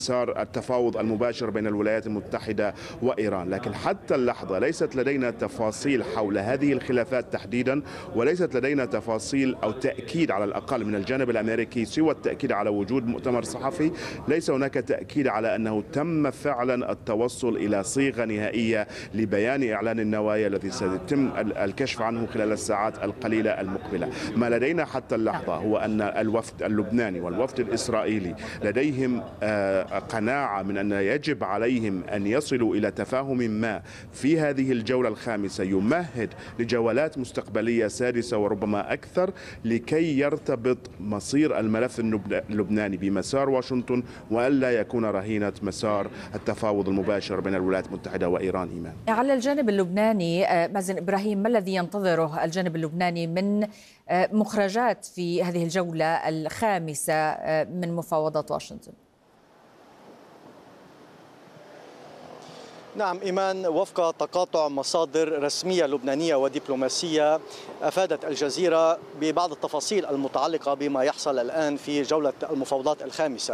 مسار التفاوض المباشر بين الولايات المتحدة وإيران. لكن حتى اللحظة ليست لدينا تفاصيل حول هذه الخلافات تحديدا، وليست لدينا تفاصيل أو تأكيد على الأقل من الجانب الأمريكي سوى التأكيد على وجود مؤتمر صحفي. ليس هناك تأكيد على أنه تم فعلا التوصل إلى صيغة نهائية لبيان إعلان النوايا الذي سيتم الكشف عنه خلال الساعات القليلة المقبلة. ما لدينا حتى اللحظة هو أن الوفد اللبناني والوفد الإسرائيلي لديهم قناعة من أن يجب عليهم أن يصلوا إلى تفاهم ما في هذه الجولة الخامسة يمهد لجولات مستقبلية سادسة وربما أكثر، لكي يرتبط مصير الملف اللبناني بمسار واشنطن وألا يكون رهينة مسار التفاوض المباشر بين الولايات المتحدة وإيران. إيمان، على الجانب اللبناني مازن إبراهيم، ما الذي ينتظره الجانب اللبناني من مخرجات في هذه الجولة الخامسة من مفاوضات واشنطن؟ نعم إيمان، وفق تقاطع مصادر رسمية لبنانية ودبلوماسية أفادت الجزيرة ببعض التفاصيل المتعلقة بما يحصل الآن في جولة المفاوضات الخامسة.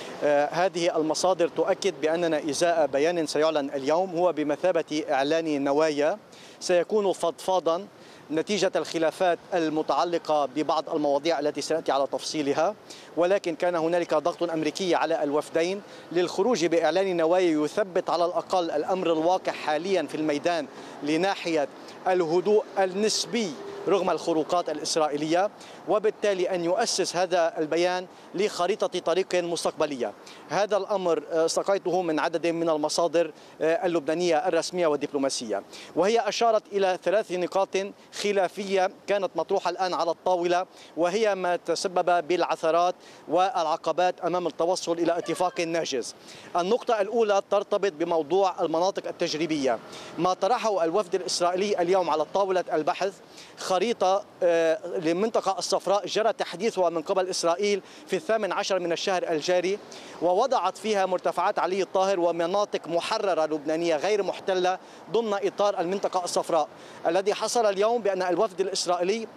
هذه المصادر تؤكد بأننا إزاء بيان سيعلن اليوم هو بمثابة إعلان نوايا سيكون فضفاضا نتيجة الخلافات المتعلقة ببعض المواضيع التي سنأتي على تفصيلها، ولكن كان هنالك ضغط أمريكي على الوفدين للخروج بإعلان نوايا يثبت على الأقل الأمر الواقع حاليا في الميدان لناحية الهدوء النسبي رغم الخروقات الإسرائيلية، وبالتالي أن يؤسس هذا البيان لخريطة طريق مستقبلية. هذا الأمر استقيته من عدد من المصادر اللبنانية الرسمية والدبلوماسية، وهي أشارت إلى 3 نقاط خلافية كانت مطروحة الآن على الطاولة، وهي ما تسبب بالعثرات والعقبات أمام التوصل إلى اتفاق ناجز. النقطة الأولى ترتبط بموضوع المناطق التجريبية. ما طرحه الوفد الإسرائيلي اليوم على طاولة البحث خريطة للمنطقة الصفراء جرى تحديثها من قبل إسرائيل في 18 من الشهر الجاري، ووضعت فيها مرتفعات علي الطاهر ومناطق محررة لبنانية غير محتلة ضمن إطار المنطقة الصفراء. الذي حصل اليوم بأن الوفد الإسرائيلي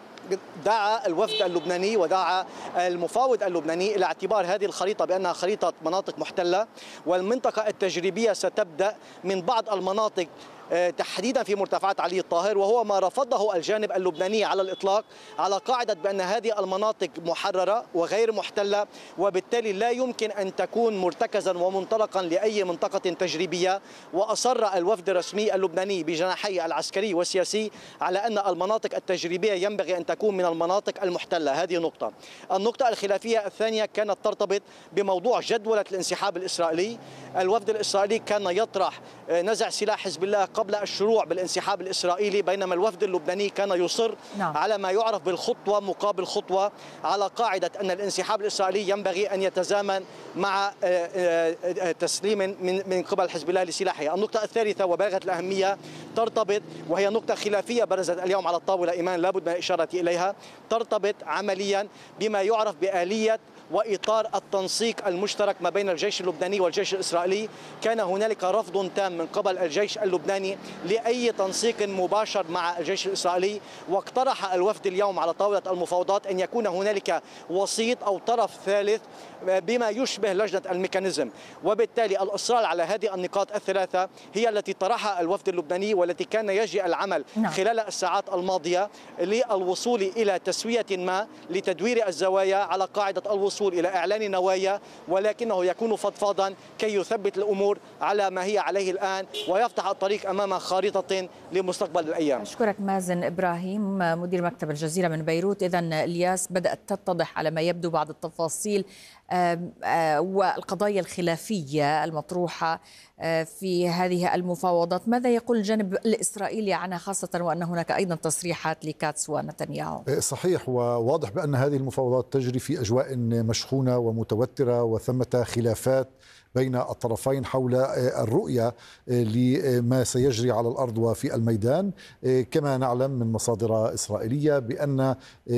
دعا الوفد اللبناني ودعا المفاوض اللبناني إلى اعتبار هذه الخريطة بأنها خريطة مناطق محتلة، والمنطقة التجريبية ستبدأ من بعض المناطق تحديدا في مرتفعات علي الطاهر، وهو ما رفضه الجانب اللبناني على الإطلاق، على قاعدة بأن هذه المناطق محررة وغير محتلة، وبالتالي لا يمكن أن تكون مرتكزا ومنطلقا لأي منطقة تجريبية. وأصر الوفد الرسمي اللبناني بجناحي العسكري والسياسي على أن المناطق التجريبية ينبغي أن تكون من المناطق المحتلة. هذه نقطة. النقطة الخلافية الثانية كانت ترتبط بموضوع جدولة الانسحاب الإسرائيلي. الوفد الإسرائيلي كان يطرح نزع سلاح حزب الله قبل الشروع بالانسحاب الإسرائيلي، بينما الوفد اللبناني كان يصر على ما يعرف بالخطوة مقابل خطوة، على قاعدة أن الانسحاب الإسرائيلي ينبغي أن يتزامن مع تسليم من قبل حزب الله لسلاحه. النقطة الثالثة وبالغة الأهمية ترتبط، وهي نقطة خلافية برزت اليوم على الطاولة إيمان لابد من الإشارة إليها، ترتبط عمليا بما يعرف بآلية وإطار التنسيق المشترك ما بين الجيش اللبناني والجيش الإسرائيلي. كان هنالك رفض تام من قبل الجيش اللبناني لأي تنسيق مباشر مع الجيش الإسرائيلي، واقترح الوفد اليوم على طاولة المفاوضات أن يكون هنالك وسيط أو طرف ثالث بما يشبه لجنة الميكانيزم. وبالتالي الإصرار على هذه النقاط الثلاثة هي التي طرحها الوفد اللبناني، والتي كان يجري العمل خلال الساعات الماضية للوصول إلى تسوية ما لتدوير الزوايا على قاعدة الوصول إلى إعلان نوايا، ولكنه يكون فضفاضا كي يثبت الأمور على ما هي عليه الآن ويفتح الطريق أمام خارطة لمستقبل الأيام. أشكرك مازن إبراهيم مدير مكتب الجزيرة من بيروت. إذن الياس بدأت تتضح على ما يبدو بعض التفاصيل والقضايا الخلافية المطروحة في هذه المفاوضات. ماذا يقول الجانب الإسرائيلي عنها، خاصة وأن هناك أيضا تصريحات لكاتس ونتنياهو؟ صحيح، وواضح بأن هذه المفاوضات تجري في أجواء مشحونة ومتوترة، وثمة خلافات بين الطرفين حول الرؤية لما سيجري على الأرض وفي الميدان. كما نعلم من مصادر إسرائيلية بأن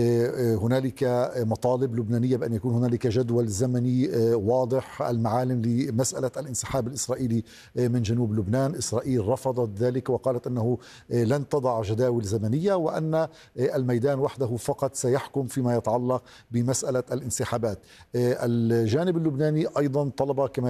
هنالك مطالب لبنانية بأن يكون هنالك جدول زمني واضح المعالم لمسألة الانسحاب الإسرائيلي من جنوب لبنان. إسرائيل رفضت ذلك وقالت أنه لن تضع جداول زمنية، وأن الميدان وحده فقط سيحكم فيما يتعلق بمسألة الانسحابات. الجانب اللبناني أيضا طلب كما